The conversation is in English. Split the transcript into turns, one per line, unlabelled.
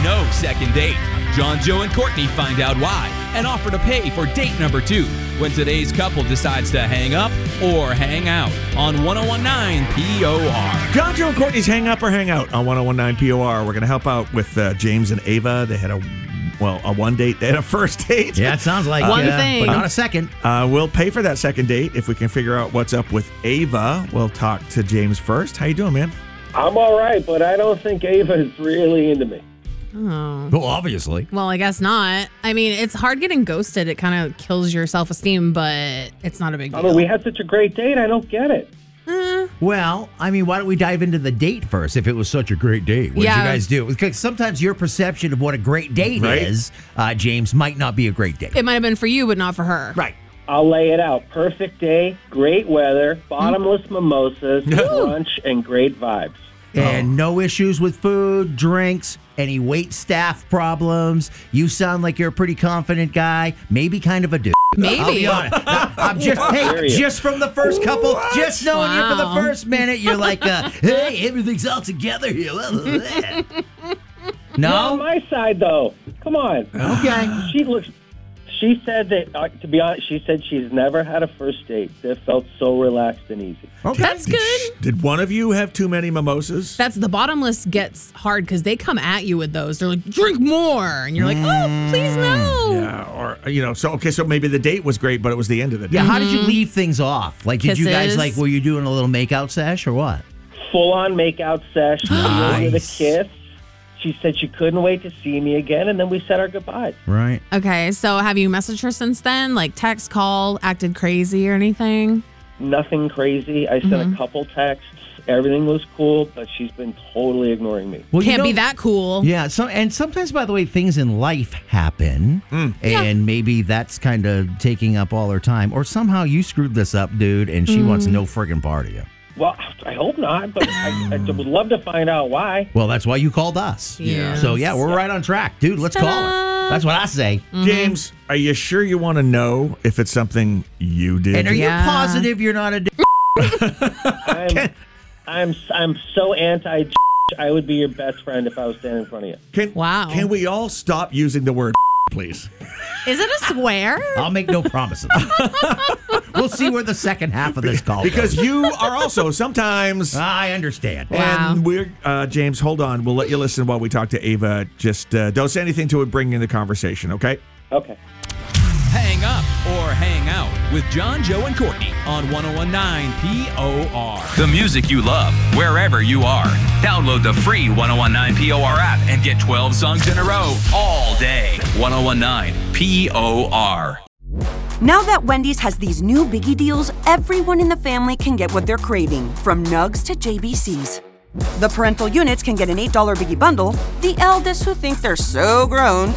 no second date. John, Joe, and Courtney find out why and offer to pay for date number 2 when today's couple decides to hang up or hang out on 101.9 POR.
John, Joe, and Courtney's Hang Up or Hang Out on 101.9 POR. We're going to help out with James and Ava. They had a one date. They had a first date.
Yeah, it sounds like
one thing,
but not a second.
We'll pay for that second date if we can figure out what's up with Ava. We'll talk to James first. How you doing, man?
I'm all right, but I don't think Ava is really into me.
Oh.
Well, obviously.
Well, I guess not. I mean, it's hard getting ghosted. It kind of kills your self-esteem, but it's not a big deal.
I mean, we had such a great date. I don't get it.
Well, I mean, why don't we dive into the date first if it was such a great date? What did you guys do? Because sometimes your perception of what a great date is, James, might not be a great date.
It might have been for you, but not for her.
Right.
I'll lay it out. Perfect day, great weather, bottomless mimosas, lunch, and great vibes.
And no issues with food, drinks, any wait staff problems. You sound like you're a pretty confident guy, maybe kind of a dude.
Maybe.
I'll be honest. I'm just from the first couple, just knowing you for the first minute, you're like, hey, everything's all together here.
Not on
No?
my side, though. Come on.
Okay.
She said that, to be honest, she said she's never had a first date that felt so relaxed and easy.
Okay.
That's good.
Did one of you have too many mimosas?
That's the bottomless gets hard because they come at you with those. They're like, drink more. And you're like, oh, please no.
Yeah, so maybe the date was great, but it was the end of the day.
Yeah, how did you leave things off? Like, did you guys,
Kisses.
were you doing a little makeout sesh or what?
Full-on makeout sesh, with a
Nice.
kiss. She said she couldn't wait to see me again, and then we said our goodbyes.
Right.
Okay, so have you messaged her since then? Like text, call, acted crazy or anything?
Nothing crazy. I sent a couple texts. Everything was cool, but she's been totally ignoring me.
Well,
Can't be that cool.
Yeah, and sometimes, by the way, things in life happen, and maybe that's kind of taking up all her time. Or somehow you screwed this up, dude, and she wants no friggin' part of you.
Well, I hope not, but I would love to find out why.
Well, that's why you called us.
Yes.
So, yeah, we're right on track. Dude, let's call her. That's what I say.
James, are you sure you want to know if it's something you did?
And are
Yeah.
you positive you're not a dick?
I'm so anti. I would be your best friend if I was standing in front of you.
Wow.
Can we all stop using the word please?
Is it a swear?
I'll make no promises. We'll see where the second half of this call
Because
goes.
you are also sometimes...
I understand.
Wow.
And we're, James, hold on. We'll let you listen while we talk to Ava. Just don't say anything to bring in the conversation, okay?
Okay.
Hang up or hang out with John, Joe, and Courtney on 101.9 POR. The music you love, wherever you are. Download the free 101.9 POR app and get 12 songs in a row all day. 101.9 POR.
Now that Wendy's has these new biggie deals, everyone in the family can get what they're craving, from nugs to JBCs. The parental units can get an $8 biggie bundle. The eldest who think they're so grown